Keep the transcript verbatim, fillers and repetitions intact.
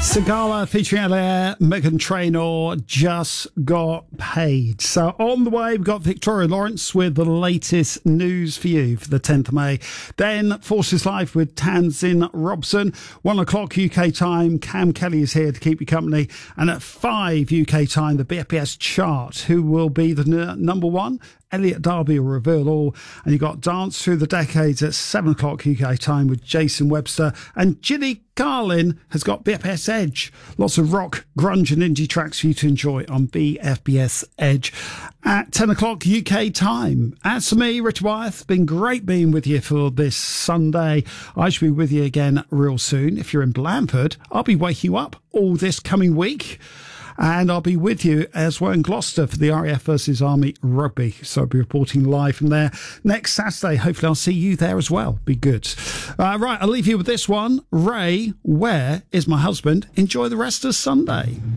Sigala featuring Ella, Meghan Trainor, just got paid. So on the way, we've got Victoria Lawrence with the latest news for you for the tenth of May. Then Forces Live with Tanzin Robson. One o'clock U K time, Cam Kelly is here to keep you company. And at five U K time, the B F B S chart. Who will be the n- number one? Elliot Darby will reveal all. And you've got Dance Through the Decades at seven o'clock U K time with Jason Webster. And Ginny Carlin has got B F B S Edge. Lots of rock, grunge and indie tracks for you to enjoy on B F B S Edge at ten o'clock U K time. As for me, Richard Wyeth, been great being with you for this Sunday. I shall be with you again real soon. If you're in Blandford, I'll be waking you up all this coming week. And I'll be with you as well in Gloucester for the R A F versus Army Rugby. So I'll be reporting live from there next Saturday. Hopefully I'll see you there as well. Be good. Uh, right, I'll leave you with this one. Ray, where is my husband? Enjoy the rest of Sunday.